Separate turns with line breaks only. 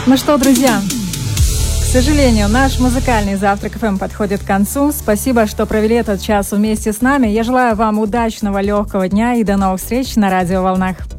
Ну что, друзья, к сожалению, наш музыкальный завтрак ФМ подходит к концу. Спасибо, что провели этот час вместе с нами. Я желаю вам удачного, легкого дня и до новых встреч на радиоволнах.